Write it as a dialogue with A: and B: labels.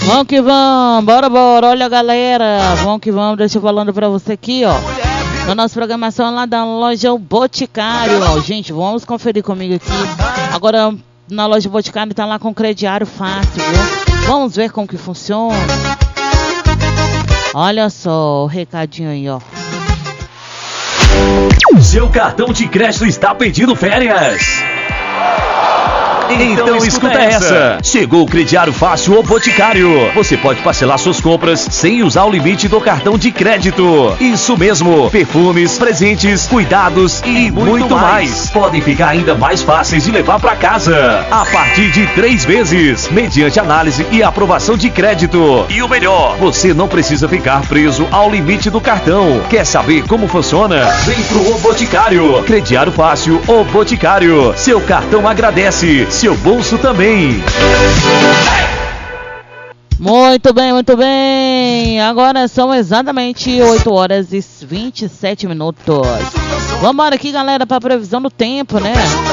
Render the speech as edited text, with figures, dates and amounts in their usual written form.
A: Vamos que vamos, bora. Olha, galera, vamos que vamos. Deixa eu falando pra você aqui, ó. Na nossa programação lá da loja O Boticário, ó. Gente, vamos conferir comigo aqui. Agora, na loja Boticário tá lá com crediário fácil, viu? Vamos ver como que funciona. Olha só o recadinho aí, ó.
B: Seu cartão de crédito está pedindo férias? Então escuta essa. Chegou o crediário fácil O Boticário. Você pode parcelar suas compras sem usar o limite do cartão de crédito. Isso mesmo. Perfumes, presentes, cuidados e muito mais. Podem ficar ainda mais fáceis de levar para casa. A partir de 3 vezes, mediante análise e aprovação de crédito. E o melhor, você não precisa ficar preso ao limite do cartão. Quer saber como funciona? Vem pro O Boticário. Crediário fácil O Boticário. Seu cartão agradece. Seu bolso também.
A: Muito bem. Agora são exatamente 8 horas e 27 minutos. Vamos embora aqui, galera, para a previsão do tempo, né?